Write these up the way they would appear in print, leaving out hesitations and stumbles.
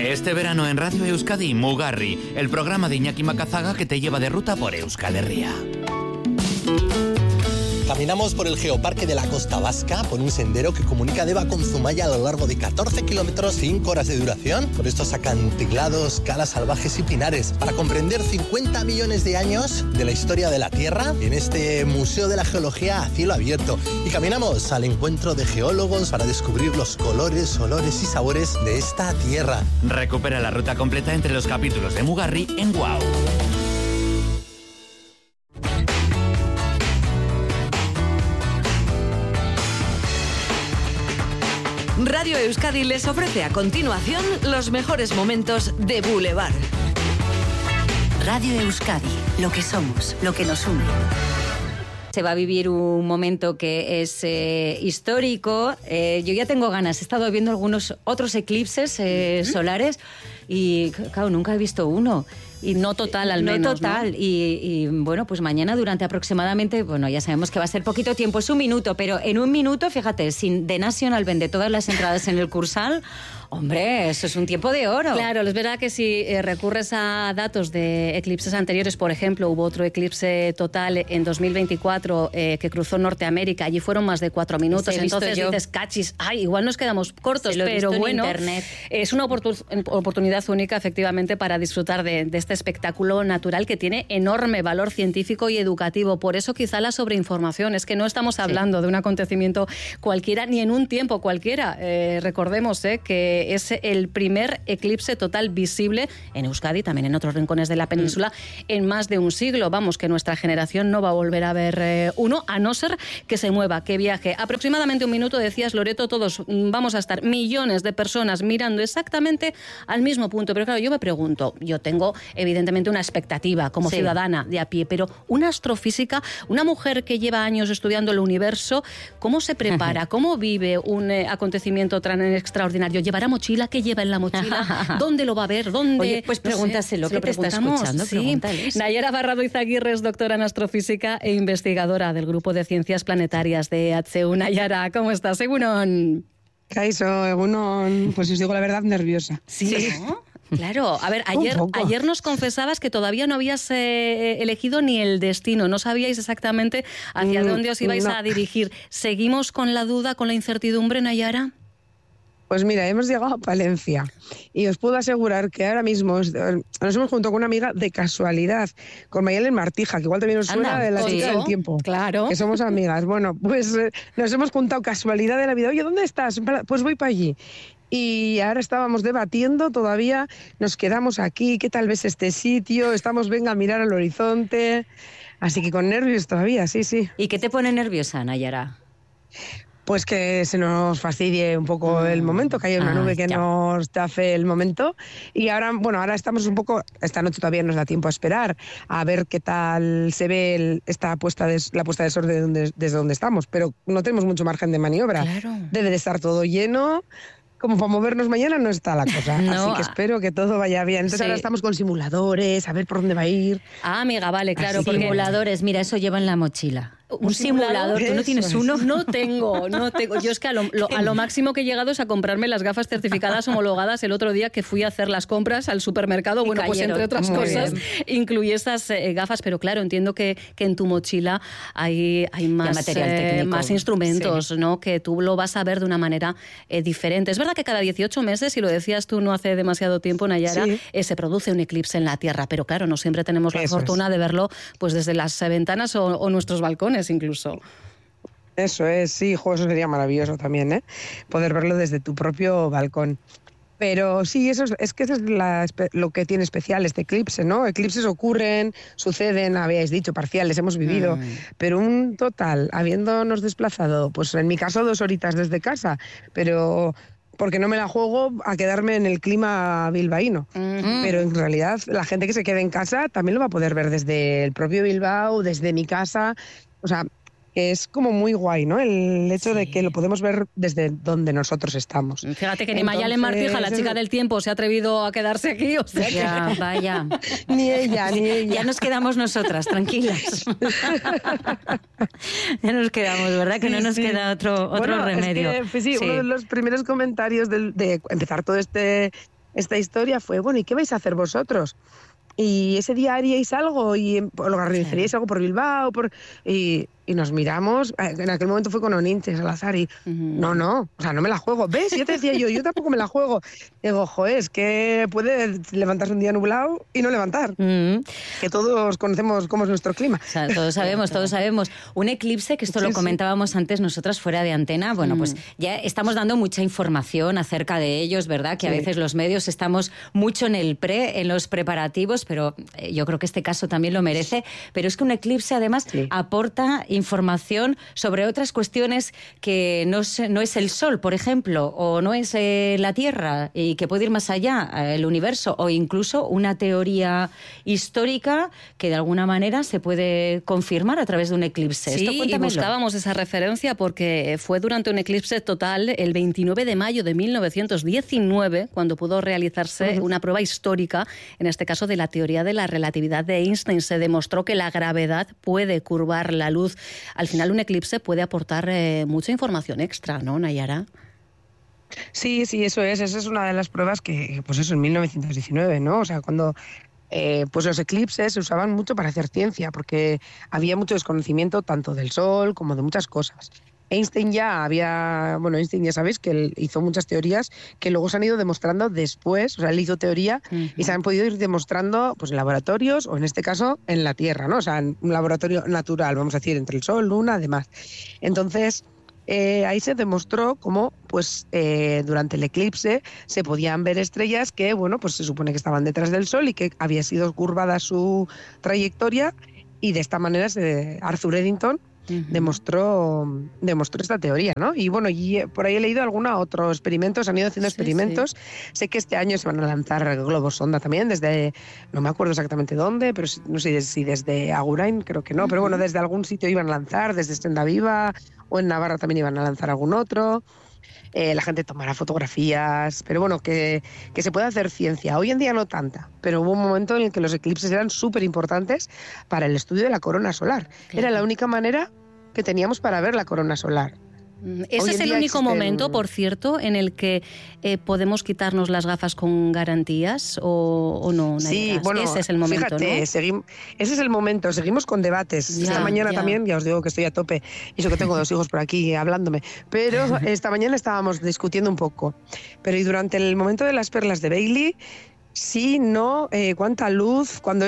Este verano en Radio Euskadi, Mugarri, el programa de Iñaki Macazaga que te lleva de ruta por Euskal Herria. Caminamos por el Geoparque de la Costa Vasca, por un sendero que comunica Deva con Zumaya a lo largo de 14 kilómetros, 5 horas de duración, por estos acantilados, calas salvajes y pinares, para comprender 50 millones de años de la historia de la Tierra en este Museo de la Geología a cielo abierto. Y caminamos al encuentro de geólogos para descubrir los colores, olores y sabores de esta tierra. Recupera la ruta completa entre los capítulos de Mugarri en WOW. Radio Euskadi les ofrece a continuación los mejores momentos de Boulevard. Radio Euskadi, lo que somos, lo que nos une. Se va a vivir un momento que es histórico. Yo ya tengo ganas. He estado viendo algunos otros eclipses solares y, claro, nunca he visto uno. Y no total, al menos. No total. ¿No? Y bueno, pues mañana durante aproximadamente, bueno, ya sabemos que va a ser poquito tiempo, es un minuto, pero en un minuto, fíjate, si The National vende todas las entradas en el Cursal, hombre, eso es un tiempo de oro. Claro, es verdad que si recurres a datos de eclipses anteriores, por ejemplo, hubo otro eclipse total en 2024 que cruzó Norteamérica, allí fueron más de 4 minutos, entonces dices, cachis, ay, igual nos quedamos cortos, pero bueno, es una oportunidad única, efectivamente, para disfrutar de este espectáculo natural que tiene enorme valor científico y educativo. Por eso quizá la sobreinformación, es que no estamos hablando de un acontecimiento cualquiera, ni en un tiempo cualquiera. Recordemos que es el primer eclipse total visible en Euskadi, también en otros rincones de la península, en más de un siglo. Vamos, que nuestra generación no va a volver a ver uno, a no ser que se mueva, que viaje. Aproximadamente un minuto, decías, Loreto, todos vamos a estar millones de personas mirando exactamente al mismo punto. Pero claro, yo me pregunto, yo tengo evidentemente una expectativa como ciudadana de a pie, pero una astrofísica, una mujer que lleva años estudiando el universo, ¿cómo se prepara? ¿Cómo vive un acontecimiento tan extraordinario? ¿Llevará mochila? ¿Qué lleva en la mochila? ¿Dónde lo va a ver? ¿Dónde? Oye, pues pregúntaselo, que te está escuchando. Sí. Nayara Barrado Izaguirre es doctora en astrofísica e investigadora del Grupo de Ciencias Planetarias de HU. Nayara, ¿cómo estás? Egunon. Kaiso, Egunon. Pues os digo la verdad, nerviosa. Sí, ¿no? Claro, a ver, ayer nos confesabas que todavía no habías elegido ni el destino, no sabíais exactamente hacia dónde os ibais a dirigir. ¿Seguimos con la duda, con la incertidumbre, Nayara? Pues mira, hemos llegado a Palencia y os puedo asegurar que ahora mismo nos hemos juntado con una amiga de casualidad, con Mayalen Martija, que igual también nos suena de la chica del tiempo. Claro. Que somos amigas. Bueno, pues nos hemos juntado casualidad de la vida. Oye, ¿dónde estás? Pues voy para allí. Y ahora estábamos debatiendo, todavía nos quedamos aquí, ¿qué tal ves este sitio? Estamos, venga, a mirar al horizonte. Así que con nervios todavía, sí. ¿Y qué te pone nerviosa, Nayara? Pues que se nos fastidie un poco el momento, que haya una nube que nos tafe el momento. Y ahora, bueno, ahora estamos un poco, esta noche todavía nos da tiempo a esperar, a ver qué tal se ve la puesta de sol desde donde estamos, pero no tenemos mucho margen de maniobra. Claro. Debe de estar todo lleno. Como para movernos mañana no está la cosa, así que espero que todo vaya bien. Entonces ahora estamos con simuladores, a ver por dónde va a ir. Ah, amiga, vale, claro. Porque simuladores, mira, eso lleva en la mochila. ¿Un simulador? ¿Tú no tienes uno? No tengo. Yo es que a lo máximo que he llegado es a comprarme las gafas certificadas homologadas el otro día que fui a hacer las compras al supermercado. Bueno, pues entre otras cosas incluí esas gafas, pero claro, entiendo que en tu mochila hay más material técnico, más instrumentos, ¿no? Que tú lo vas a ver de una manera diferente. Es verdad que cada 18 meses, y lo decías tú no hace demasiado tiempo, Nayara, se produce un eclipse en la Tierra, pero claro, no siempre tenemos la fortuna de verlo pues desde las ventanas o nuestros balcones incluso. Eso es, sí, eso sería maravilloso también, ¿eh? Poder verlo desde tu propio balcón. Pero sí, eso es que eso es lo que tiene especial este eclipse, ¿no? Eclipses ocurren, suceden, habíais dicho, parciales, hemos vivido, pero un total, habiéndonos desplazado, pues en mi caso 2 horitas desde casa, pero porque no me la juego a quedarme en el clima bilbaíno. Pero en realidad la gente que se quede en casa también lo va a poder ver desde el propio Bilbao, desde mi casa. O sea, es como muy guay, ¿no? El hecho de que lo podemos ver desde donde nosotros estamos. Fíjate que ni Mayalen Martija, la chica del tiempo, se ha atrevido a quedarse aquí. O sea ya, que... vaya. Ni ella. Ya nos quedamos nosotras, tranquilas. Ya nos quedamos, ¿verdad? Que no nos queda otro remedio. Es que, uno de los primeros comentarios de empezar todo este esta historia fue, bueno, ¿y qué vais a hacer vosotros? Y ese día haríais algo y organizaríais algo por Bilbao, y nos miramos. En aquel momento fue con Oninche Salazar y no, o sea, no me la juego. ¿Ves? Yo te decía yo tampoco me la juego. Digo, joder, es que puede levantarse un día nublado y no levantar. Que todos conocemos cómo es nuestro clima. O sea, todos sabemos. Un eclipse, que esto lo comentábamos antes nosotras fuera de antena, bueno, pues ya estamos dando mucha información acerca de ellos, ¿verdad? Que a veces los medios estamos mucho en los preparativos, pero yo creo que este caso también lo merece. Pero es que un eclipse además aporta información sobre otras cuestiones que no es el Sol, por ejemplo, o no es la Tierra, y que puede ir más allá, el universo, o incluso una teoría histórica que de alguna manera se puede confirmar a través de un eclipse. Sí, y buscábamos esa referencia porque fue durante un eclipse total el 29 de mayo de 1919 cuando pudo realizarse una prueba histórica, en este caso de la teoría de la relatividad de Einstein. Se demostró que la gravedad puede curvar la luz. Al final un eclipse puede aportar mucha información extra, ¿no, Nayara? Sí, eso es. Esa es una de las pruebas que, pues eso, en 1919, ¿no? O sea, cuando pues los eclipses se usaban mucho para hacer ciencia, porque había mucho desconocimiento tanto del Sol como de muchas cosas. Einstein ya sabéis que él hizo muchas teorías que luego se han ido demostrando después. O sea, él hizo teoría y se han podido ir demostrando pues en laboratorios, o en este caso en la Tierra, ¿no? O sea, en un laboratorio natural, vamos a decir, entre el Sol, Luna, además. Entonces, ahí se demostró cómo pues durante el eclipse se podían ver estrellas que, bueno, pues se supone que estaban detrás del Sol y que había sido curvada su trayectoria, y de esta manera Arthur Eddington demostró esta teoría, ¿no? Y bueno, por ahí he leído otros experimentos, han ido haciendo experimentos. Sé que este año se van a lanzar globos sonda también, desde, no me acuerdo exactamente dónde, pero no sé si desde Agurain, creo que no, pero bueno, desde algún sitio iban a lanzar, desde Senda Viva, o en Navarra también iban a lanzar algún otro. La gente tomará fotografías, pero bueno, que se puede hacer ciencia. Hoy en día no tanta, pero hubo un momento en el que los eclipses eran súper importantes para el estudio de la corona solar. Claro. Era la única manera que teníamos para ver la corona solar. Ese es el único momento, por cierto, en el que podemos quitarnos las gafas con garantías, o no. Sí, bueno, ese es el momento, fíjate, ¿no? Ese es el momento. Seguimos con debates. Esta mañana también, ya os digo que estoy a tope, y eso que tengo 2 hijos por aquí hablándome, pero esta mañana estábamos discutiendo un poco. Pero y durante el momento de las perlas de Bailey, sí, no, cuánta luz, cuando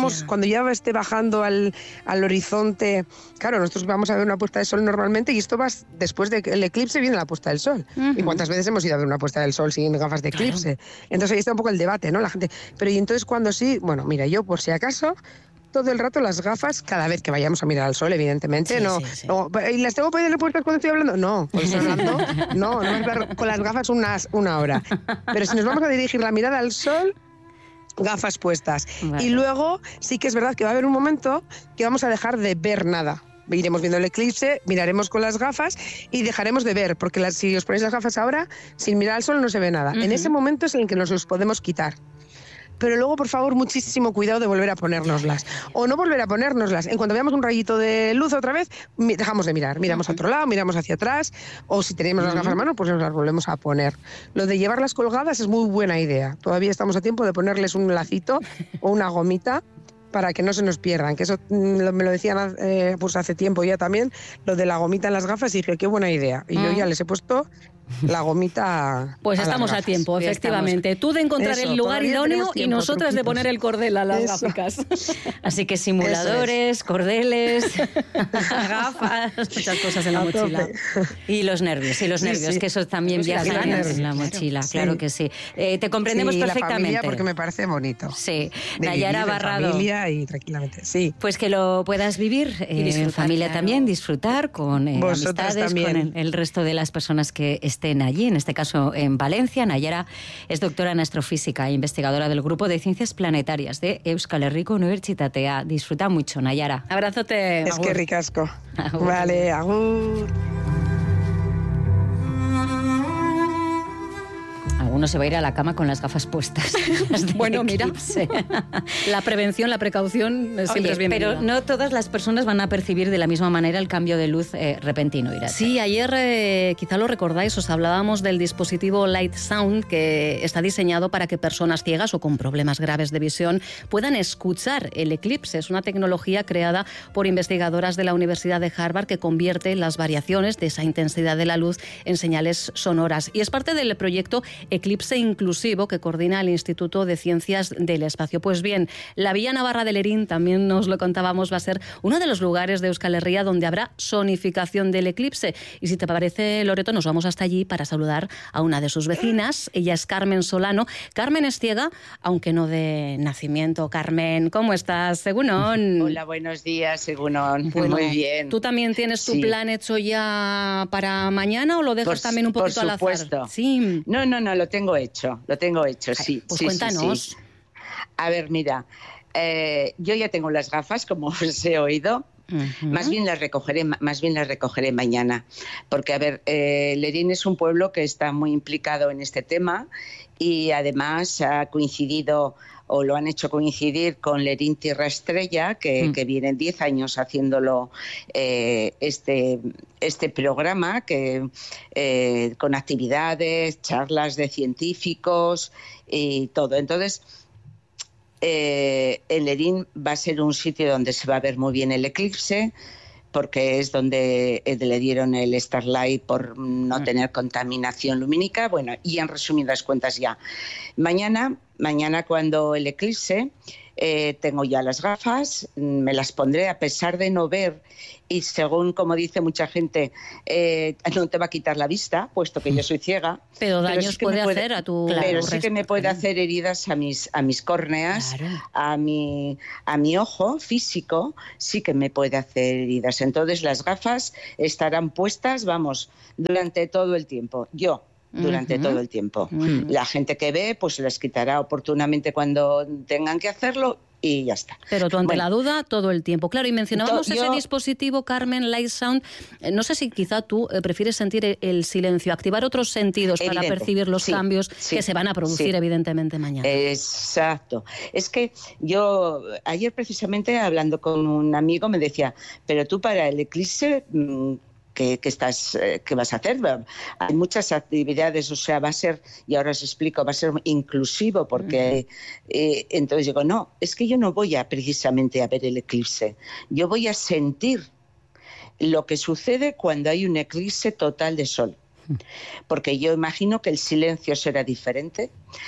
ya esté bajando al horizonte. Claro, nosotros vamos a ver una puesta de sol normalmente, y esto va después del eclipse, viene la puesta del sol. ¿Y cuántas veces hemos ido a ver una puesta del sol sin gafas de eclipse? Claro. Entonces ahí está un poco el debate, ¿no? La gente, pero y entonces cuando sí, bueno, mira, yo por si acaso todo el rato las gafas cada vez que vayamos a mirar al sol, evidentemente. Sí. ¿Y las tengo puestas cuando estoy hablando? No, cuando estoy hablando, no voy a estar con las gafas una hora. Pero si nos vamos a dirigir la mirada al sol, gafas puestas. Vale. Y luego sí que es verdad que va a haber un momento que vamos a dejar de ver nada. Iremos viendo el eclipse, miraremos con las gafas y dejaremos de ver, porque si os ponéis las gafas ahora, sin mirar al sol no se ve nada. En ese momento es en el que nos los podemos quitar. Pero luego, por favor, muchísimo cuidado de volver a ponérnoslas. O no volver a ponérnoslas. En cuanto veamos un rayito de luz otra vez, dejamos de mirar. Miramos a otro lado, miramos hacia atrás. O si tenemos las gafas a mano, pues nos las volvemos a poner. Lo de llevarlas colgadas es muy buena idea. Todavía estamos a tiempo de ponerles un lacito o una gomita para que no se nos pierdan. Que eso me lo decían pues hace tiempo ya también, lo de la gomita en las gafas, y dije, qué buena idea. Y yo ya les he puesto la gomita. Pues estamos a tiempo, efectivamente. Tú de encontrar el lugar idóneo y nosotras de poner el cordel a las gráficas. Así que simuladores, cordeles, gafas, muchas cosas en la mochila. Y los nervios, que eso también viajan en la mochila, claro que sí. Te comprendemos perfectamente. La familia, porque me parece bonito. Sí. Nayara Barrado. Familia y tranquilamente, sí. Pues que lo puedas vivir en familia también, disfrutar con amistades, también. Con el resto de las personas que estén allí, en este caso en Valencia. Nayara es doctora en astrofísica e investigadora del Grupo de Ciencias Planetarias de Euskal Herriko Unibertsitatea. Disfruta mucho, Nayara. Abrazote. Es que ricasco. Vale, agur. Algunos se va a ir a la cama con las gafas puestas. Bueno, mira, la prevención, la precaución siempre es bienvenida. Pero no todas las personas van a percibir de la misma manera el cambio de luz repentino, Irache. Sí, ayer quizá lo recordáis, os hablábamos del dispositivo Light Sound, que está diseñado para que personas ciegas o con problemas graves de visión puedan escuchar el eclipse. Es una tecnología creada por investigadoras de la Universidad de Harvard que convierte las variaciones de esa intensidad de la luz en señales sonoras. Y es parte del proyecto Eclipse Inclusivo que coordina el Instituto de Ciencias del Espacio. Pues bien, la Villa Navarra de Lerín, también nos lo contábamos, va a ser uno de los lugares de Euskal Herria donde habrá sonificación del eclipse. Y si te parece, Loreto, nos vamos hasta allí para saludar a una de sus vecinas. Ella es Carmen Solano. Carmen es ciega, aunque no de nacimiento. Carmen, ¿cómo estás? Egunon. Hola, buenos días, Egunon. Bueno, muy bien. ¿Tú también tienes tu plan hecho ya para mañana o lo dejas también un poquito al azar? Por supuesto. Sí. No, lo tengo hecho, sí. Pues sí, cuéntanos. Sí. A ver, mira, yo ya tengo las gafas, como os he oído. Uh-huh. Más bien las recogeré mañana, porque a ver, Lerín es un pueblo que está muy implicado en este tema y además ha coincidido o lo han hecho coincidir con Lerín Tierra Estrella, que vienen 10 años haciéndolo este programa, que con actividades, charlas de científicos y todo. Entonces, en Lerín va a ser un sitio donde se va a ver muy bien el eclipse, porque es donde le dieron el Starlight por no tener contaminación lumínica. Bueno, y en resumidas cuentas ya. Mañana cuando el eclipse, tengo ya las gafas, me las pondré a pesar de no ver, y según como dice mucha gente, no te va a quitar la vista, puesto que yo soy ciega. Pero daños sí puede hacer a tu... Pero sí que me puede hacer heridas a mis córneas, claro. a mi ojo físico, sí que me puede hacer heridas. Entonces las gafas estarán puestas, durante todo el tiempo. Durante todo el tiempo. La gente que ve, pues las quitará oportunamente cuando tengan que hacerlo y ya está. Pero tú ante la duda todo el tiempo. Claro, y mencionábamos ese dispositivo, Carmen, Light Sound. No sé si quizá tú prefieres sentir el silencio, activar otros sentidos para percibir los cambios que se van a producir evidentemente mañana. Exacto. Es que yo ayer precisamente hablando con un amigo me decía, pero tú para el eclipse... ¿Qué vas a hacer? Hay muchas actividades, o sea, va a ser, y ahora os explico, va a ser inclusivo, porque entonces digo, no, es que yo no voy precisamente a ver el eclipse, yo voy a sentir lo que sucede cuando hay un eclipse total de sol. Porque yo imagino que el silencio será diferente,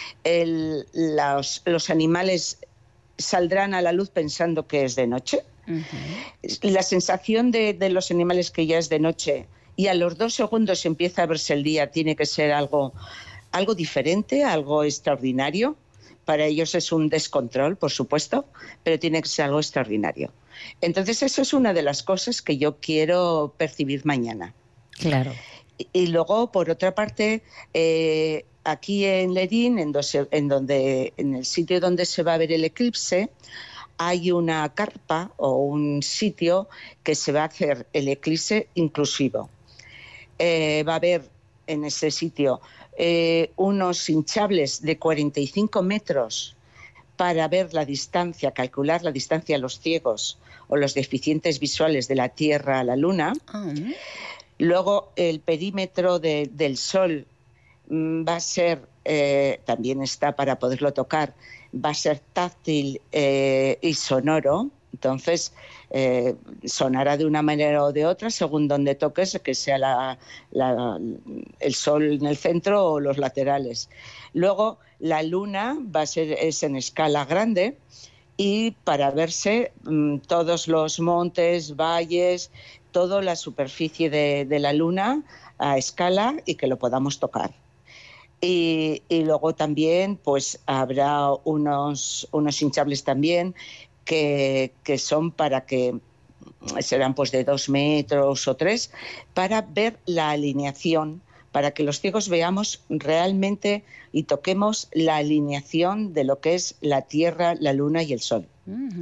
los animales saldrán a la luz pensando que es de noche. La sensación de los animales que ya es de noche y a los 2 segundos empieza a verse el día tiene que ser algo diferente, algo extraordinario. Para ellos es un descontrol, por supuesto, pero tiene que ser algo extraordinario. Entonces eso es una de las cosas que yo quiero percibir mañana. Claro. Y luego, por otra parte, aquí en Lerín, en el sitio donde se va a ver el eclipse, hay una carpa o un sitio que se va a hacer el eclipse inclusivo. Va a haber en ese sitio unos hinchables de 45 metros para ver la distancia, calcular la distancia a los ciegos o los deficientes visuales de la Tierra a la Luna. Luego el perímetro del Sol va a ser, también está para poderlo tocar, va a ser táctil y sonoro. Entonces sonará de una manera o de otra según donde toques, que sea el sol en el centro o los laterales. Luego la luna es en escala grande y para verse todos los montes, valles, toda la superficie de la luna a escala y que lo podamos tocar. Y luego también pues habrá unos hinchables también que son para que serán pues de 2 metros o 3 para ver la alineación, para que los ciegos veamos realmente y toquemos la alineación de lo que es la Tierra, la Luna y el Sol.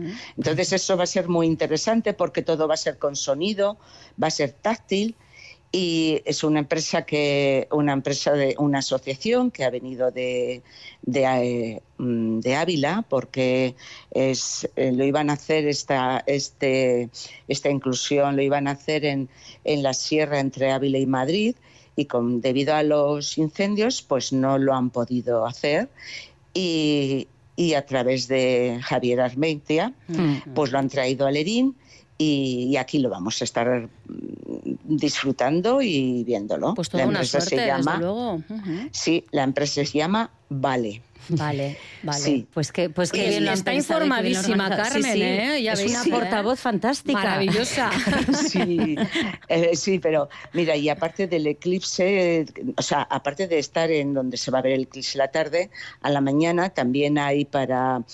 Entonces eso va a ser muy interesante porque todo va a ser con sonido, va a ser táctil y es una asociación que ha venido de Ávila, porque lo iban a hacer esta inclusión, lo iban a hacer en la sierra entre Ávila y Madrid, y debido a los incendios pues no lo han podido hacer, y a través de Javier Armeitia pues lo han traído a Lerín, y aquí lo vamos a estar disfrutando y viéndolo. Pues toda una suerte, desde luego. Sí, la empresa se llama Vale. Vale. Sí. Pues que bien está informadísima, Carmen, sí. Ya es veis, una portavoz fantástica. Maravillosa. Sí, pero mira, y aparte del eclipse, aparte de estar en donde se va a ver el eclipse la tarde, a la mañana también hay para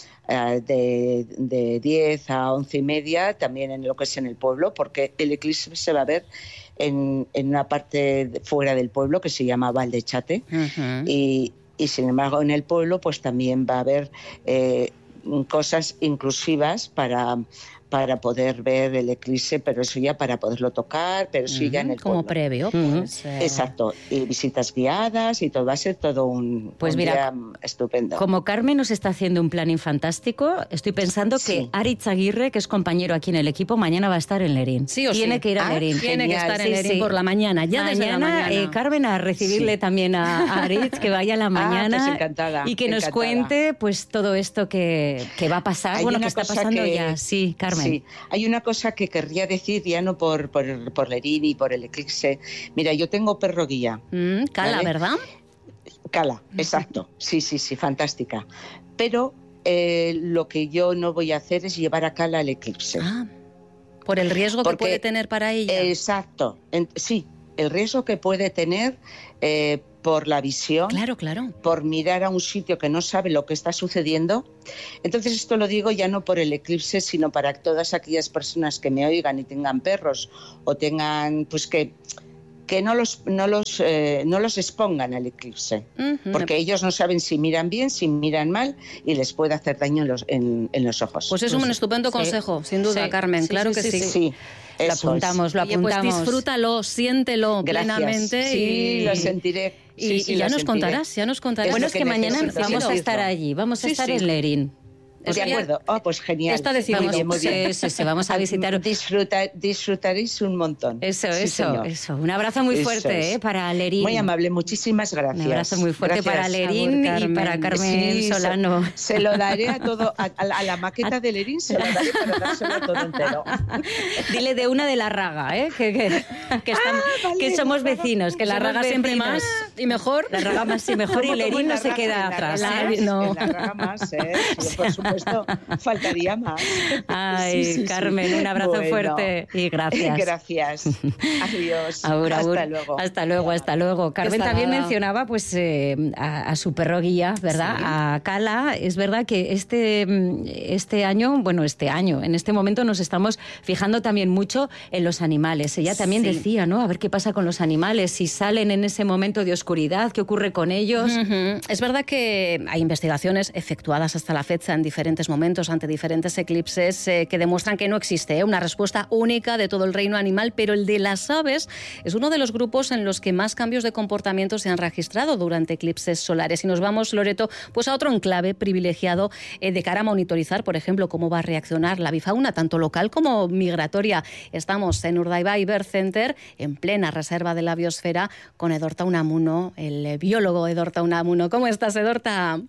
de 10 a 11:30, también en lo que es en el pueblo, porque el eclipse se va a ver en una parte fuera del pueblo que se llama Valdechate, y sin embargo en el pueblo pues también va a haber cosas inclusivas para poder ver el eclipse, pero eso ya para poderlo tocar, pero eso ya en el pueblo. Como previo. Pues, Exacto, y visitas guiadas y todo, va a ser todo un día estupendo. Como Carmen nos está haciendo un planning fantástico, estoy pensando que Aritz Aguirre, que es compañero aquí en el equipo, mañana va a estar en Lerín. Tiene que ir a Lerín. Tiene que estar en Lerín por la mañana, desde la mañana. Carmen, a recibirle también a Aritz, que vaya a la mañana pues encantada, y que nos cuente pues todo esto que va a pasar, que está pasando ya. Sí, Carmen. Sí, hay una cosa que querría decir, ya no por Lerín y por el eclipse. Mira, yo tengo perro guía. Cala, ¿vale? ¿Verdad? Cala, exacto. Sí, fantástica. Pero lo que yo no voy a hacer es llevar a Cala al eclipse. Por el riesgo que puede tener para ella. Exacto. Sí, el riesgo que puede tener por la visión, claro, por mirar a un sitio que no sabe lo que está sucediendo. Entonces esto lo digo ya no por el eclipse, sino para todas aquellas personas que me oigan y tengan perros, o tengan, pues que no los expongan al eclipse, porque ellos no saben si miran bien, si miran mal, y les puede hacer daño en los ojos. Pues es un estupendo consejo, sin duda, Carmen, claro que sí. Lo apuntamos. Pues disfrútalo, siéntelo plenamente. Sí, lo sentiré. Y ya nos contarás, Bueno, es que mañana vamos a estar allí, vamos a estar en Lerín. De acuerdo, pues genial. Está decidido. Muy bien. Sí, vamos a visitar. Disfrutaréis un montón. Eso. Un abrazo muy fuerte para Lerín. Muy amable, muchísimas gracias. Un abrazo muy fuerte para Lerín y para Carmen Solano. Se lo daré a todo, a la maqueta de Lerín, se lo daré para dárselo todo entero. Dile de una de la Raga, que somos vecinos. Que la Raga siempre más y mejor. La Raga más y mejor, y Lerín no se queda atrás. No. La Raga más, sí, por supuesto. Faltaría más. Ay, Carmen, un abrazo fuerte y gracias. Gracias. Adiós. Hasta luego. Carmen también mencionaba pues a su perro guía, ¿verdad? Sí. A Cala. Es verdad que este año, en este momento nos estamos fijando también mucho en los animales. Ella también decía, ¿no? A ver qué pasa con los animales, si salen en ese momento de oscuridad, qué ocurre con ellos. Es verdad que hay investigaciones efectuadas hasta la fecha en diferentes momentos ante diferentes eclipses que demuestran que no existe una respuesta única de todo el reino animal, pero el de las aves es uno de los grupos en los que más cambios de comportamiento se han registrado durante eclipses solares. Y nos vamos, Loreto, pues a otro enclave privilegiado de cara a monitorizar, por ejemplo, cómo va a reaccionar la avifauna, tanto local como migratoria. Estamos en Urdaibai Bird Center, en plena reserva de la biosfera, con Edorta Unamuno, el biólogo Edorta Unamuno. ¿Cómo estás, Edorta?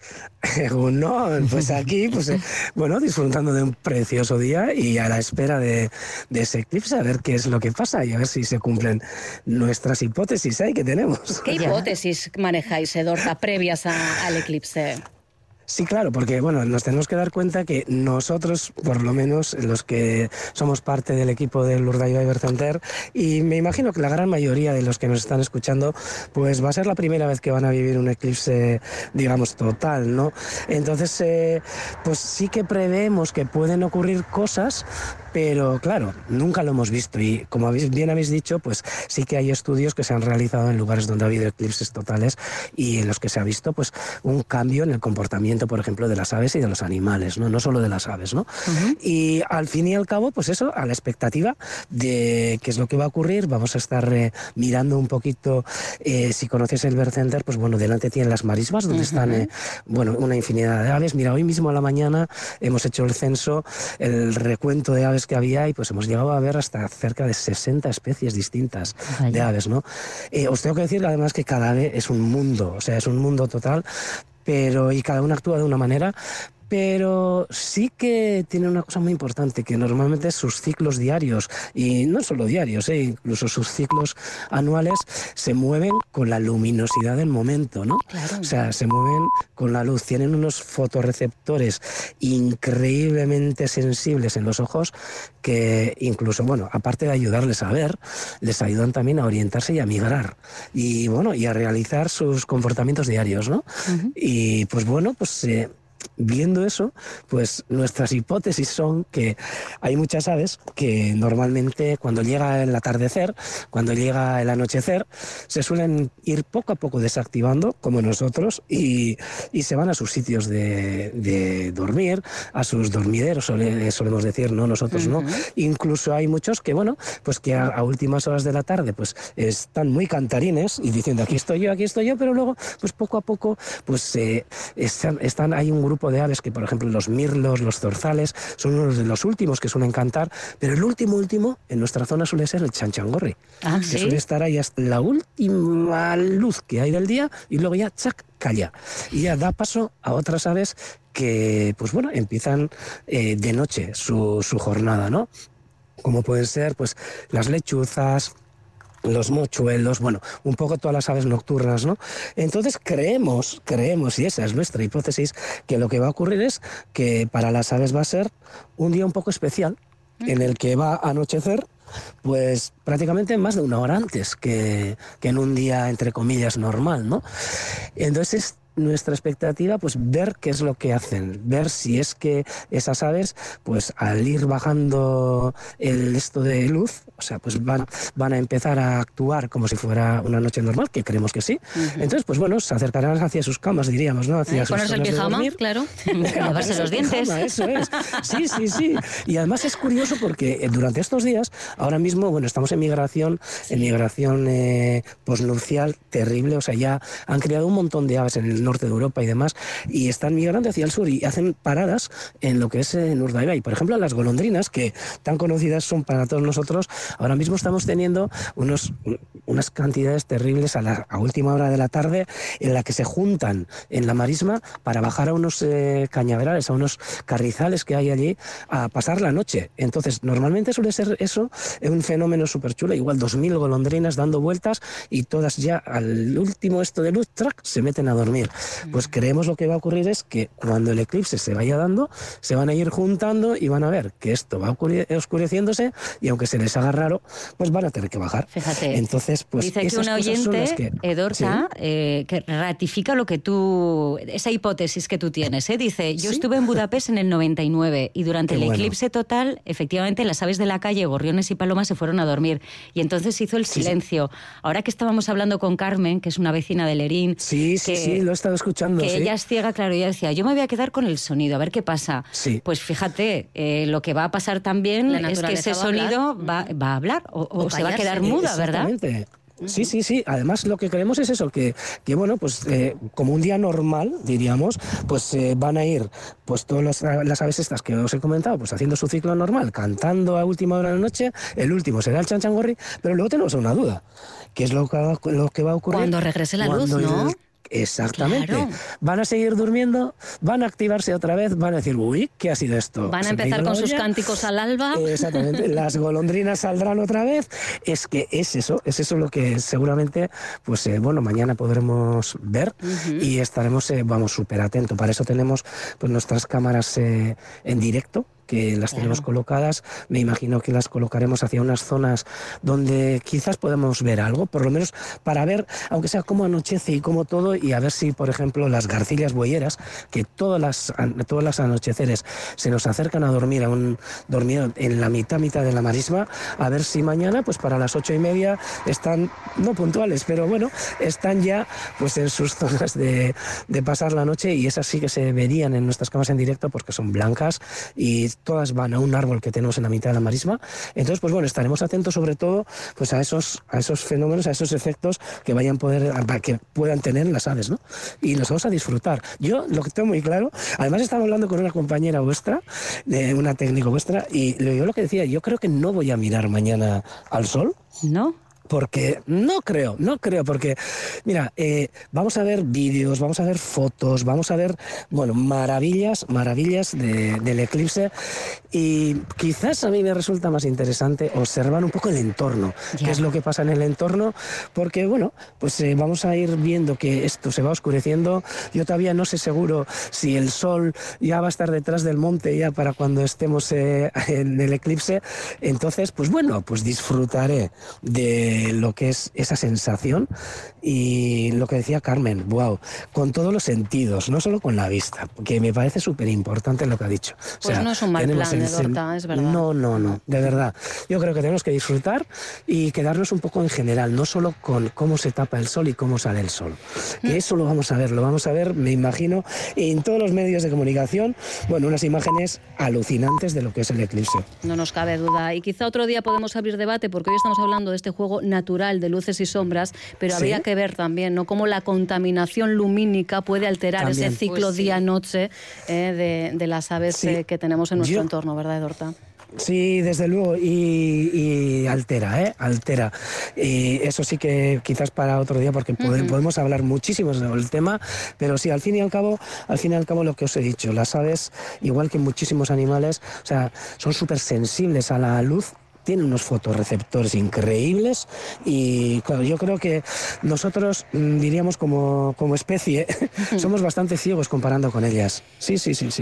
No, pues aquí, disfrutando de un precioso día y a la espera de ese eclipse, a ver qué es lo que pasa y a ver si se cumplen nuestras hipótesis que tenemos. ¿Qué hipótesis manejáis, Edorta, previas al eclipse? Sí, claro, porque nos tenemos que dar cuenta que nosotros, por lo menos los que somos parte del equipo del Urdaibai Bird Center, y me imagino que la gran mayoría de los que nos están escuchando, pues va a ser la primera vez que van a vivir un eclipse, digamos, total, ¿no? Entonces, pues sí que prevemos que pueden ocurrir cosas, Pero claro, nunca lo hemos visto y como bien habéis dicho, pues sí que hay estudios que se han realizado en lugares donde ha habido eclipses totales y en los que se ha visto pues un cambio en el comportamiento, por ejemplo, de las aves y de los animales, no solo de las aves, ¿no? Y al fin y al cabo, pues eso, a la expectativa de qué es lo que va a ocurrir, vamos a estar mirando un poquito, si conoces el Bird Center, pues bueno, delante tienen las marismas donde están, bueno, una infinidad de aves. Mira, hoy mismo a la mañana hemos hecho el censo, el recuento de aves que había y pues hemos llegado a ver hasta cerca de 60 especies distintas de aves, ¿no? Os tengo que decir además que cada ave es un mundo, o sea, es un mundo total, y cada una actúa de una manera. Pero sí que tiene una cosa muy importante, que normalmente sus ciclos diarios, y no solo diarios, incluso sus ciclos anuales, se mueven con la luminosidad del momento, ¿no? Claro. O sea, se mueven con la luz. Tienen unos fotorreceptores increíblemente sensibles en los ojos que incluso, bueno, aparte de ayudarles a ver, les ayudan también a orientarse y a migrar. Y, bueno, y a realizar sus comportamientos diarios, ¿no? Y, pues bueno, pues... viendo eso, pues nuestras hipótesis son que hay muchas aves que normalmente cuando llega el atardecer, cuando llega el anochecer, se suelen ir poco a poco desactivando, como nosotros, y se van a sus sitios de dormir, a sus dormideros, solemos decir, no nosotros, no. Incluso hay muchos que, bueno, pues que a últimas horas de la tarde, pues están muy cantarines y diciendo aquí estoy yo, pero luego, pues poco a poco, pues hay un grupo de aves que, por ejemplo, los mirlos, los zorzales, son uno de los últimos que suelen cantar, pero el último en nuestra zona suele ser el chanchangorri, que suele estar ahí hasta la última luz que hay del día y luego ya, chac, calla. Y ya da paso a otras aves que, pues bueno, empiezan de noche su jornada, ¿no? Como pueden ser, pues, las lechuzas, los mochuelos, bueno, un poco todas las aves nocturnas, ¿no? Entonces creemos, y esa es nuestra hipótesis, que lo que va a ocurrir es que para las aves va a ser un día un poco especial, en el que va a anochecer, pues prácticamente más de una hora antes que en un día, entre comillas, normal, ¿no? Entonces nuestra expectativa, pues ver qué es lo que hacen, ver si es que esas aves, pues al ir bajando esto de luz, o sea, pues van a empezar a actuar como si fuera una noche normal, que creemos que sí. Entonces, pues bueno, se acercarán hacia sus camas, diríamos, ¿no? Hacia sus ponerse el pijama, claro. Lavarse los dientes. Eso es. Sí. Y además es curioso porque durante estos días, ahora mismo, bueno, estamos en migración posnupcial terrible, o sea, ya han creado un montón de aves en el norte de Europa y demás, y están migrando hacia el sur y hacen paradas en lo que es en Urdaibai. Por ejemplo, las golondrinas, que tan conocidas son para todos nosotros, ahora mismo estamos teniendo unas cantidades terribles a última hora de la tarde, en la que se juntan en la marisma para bajar a unos cañaverales, a unos carrizales que hay allí, a pasar la noche. Entonces, normalmente suele ser eso un fenómeno súper chulo, igual 2000 golondrinas dando vueltas y todas ya al último esto de luz, ¡trac!, se meten a dormir. Pues creemos lo que va a ocurrir es que cuando el eclipse se vaya dando, se van a ir juntando y van a ver que esto va oscureciéndose y aunque se les haga raro, pues van a tener que bajar. Fíjate, entonces, pues dice que una oyente, Edorta, que ratifica esa hipótesis que tú tienes. Dice, yo estuve en Budapest en el 99 y durante el eclipse total, efectivamente, las aves de la calle, gorriones y palomas, se fueron a dormir y entonces hizo el silencio. Ahora que estábamos hablando con Carmen, que es una vecina de Lerín, sí, lo he estado escuchando. Que ella es ciega, claro, ella decía, yo me voy a quedar con el sonido, a ver qué pasa. Sí. Pues fíjate, lo que va a pasar también es que ese sonido va a hablar o se va a quedar muda, ¿verdad? Exactamente. Sí. Además, lo que queremos es eso, que bueno, pues como un día normal, diríamos, pues van a ir pues todas las aves estas que os he comentado, pues haciendo su ciclo normal, cantando a última hora de la noche. El último será el chanchangorri, pero luego tenemos una duda, que es lo que va a ocurrir cuando regrese la luz, ¿no? Exactamente. Claro. Van a seguir durmiendo, van a activarse otra vez, van a decir, uy, ¿qué ha sido esto? Van a empezar con sus cánticos al alba. Exactamente. Las golondrinas saldrán otra vez. Es que es eso lo que seguramente, pues bueno, mañana podremos ver y estaremos, vamos, súper atentos. Para eso tenemos pues nuestras cámaras en directo, que las tenemos colocadas. Me imagino que las colocaremos hacia unas zonas donde quizás podamos ver algo, por lo menos para ver, aunque sea cómo anochece y cómo todo, y a ver si, por ejemplo, las garcillas boyeras, que todas las anocheceres se nos acercan a dormir a un dormido en la mitad de la marisma, a ver si mañana, pues para las 8:30 están, no puntuales, pero bueno, están ya pues en sus zonas de pasar la noche, y esas sí que se verían en nuestras camas en directo porque son blancas y todas van a un árbol que tenemos en la mitad de la marisma. Entonces, pues bueno, estaremos atentos sobre todo pues a esos fenómenos, a esos efectos que que puedan tener las aves, ¿no? Y los vamos a disfrutar. Yo lo que tengo muy claro, además estaba hablando con una compañera vuestra, una técnico vuestra, y yo lo que decía, yo creo que no voy a mirar mañana al sol. ¿No? Porque no creo, porque mira, vamos a ver vídeos, vamos a ver fotos, vamos a ver, bueno, maravillas del eclipse, y quizás a mí me resulta más interesante observar un poco el entorno, qué es lo que pasa en el entorno, porque bueno, pues vamos a ir viendo que esto se va oscureciendo. Yo todavía no sé seguro si el sol ya va a estar detrás del monte ya para cuando estemos en el eclipse. Entonces, pues bueno, pues disfrutaré de lo que es esa sensación, y lo que decía Carmen, wow, con todos los sentidos, no solo con la vista, que me parece súper importante lo que ha dicho. Pues no es un mal plan, Edorta, es verdad. No, de verdad. Yo creo que tenemos que disfrutar y quedarnos un poco en general, no solo con cómo se tapa el sol y cómo sale el sol. Que eso lo vamos a ver, me imagino, en todos los medios de comunicación, bueno, unas imágenes alucinantes de lo que es el eclipse. No nos cabe duda. Y quizá otro día podemos abrir debate, porque hoy estamos hablando de este juego natural de luces y sombras, pero habría que ver también, ¿no?, cómo la contaminación lumínica puede alterar ese ciclo día-noche de las aves que tenemos en nuestro entorno, ¿verdad, Edorta? Sí, desde luego, y altera. Y eso sí que quizás para otro día, porque podemos hablar muchísimo del tema, pero sí, al fin y al cabo lo que os he dicho, las aves, igual que muchísimos animales, o sea, son súper sensibles a la luz. Tienen unos fotorreceptores increíbles, y claro, yo creo que nosotros, diríamos como especie, somos bastante ciegos comparando con ellas. Sí.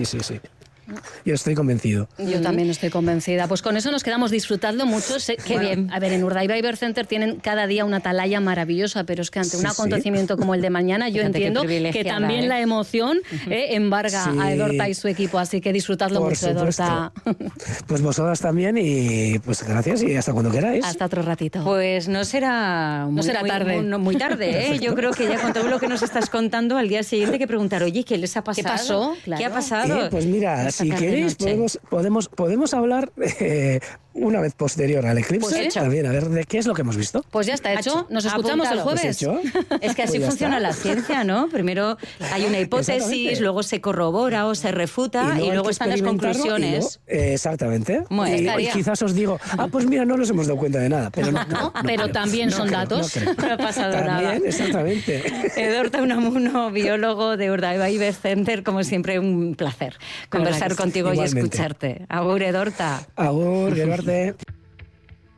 Yo estoy convencido. Yo también estoy convencida. Pues con eso nos quedamos disfrutando mucho. Qué bien. A ver, en Urdaibai Ibercenter tienen cada día una atalaya maravillosa, pero es que ante un acontecimiento como el de mañana, yo entiendo que también la emoción embarga a Edorta y su equipo, así que disfrutadlo mucho, Edorta. Pues vosotras también, y pues gracias, y hasta cuando queráis. Hasta otro ratito. Pues no será tarde. Muy tarde, ¿eh? Yo creo que ya con todo lo que nos estás contando, al día siguiente hay que preguntar, oye, ¿qué les ha pasado? ¿Qué pasó? ¿Qué ha pasado? Pues mira, si queréis, podemos hablar una vez posterior al eclipse, pues también a ver de qué es lo que hemos visto. Pues ya está hecho. Nos escuchamos el jueves. Pues es que así funciona la ciencia, ¿no? Primero hay una hipótesis, luego se corrobora o se refuta, y luego están las conclusiones. Exactamente. Bueno, y quizás os digo, pues mira, no nos hemos dado cuenta de nada, pero no pero también son datos. No ha pasado nada. También, exactamente. Edorta Unamuno, biólogo de Urdaibai Ibercenter, como siempre, un placer conversar contigo y escucharte. Agur, Edorta. Agur, Gerarte.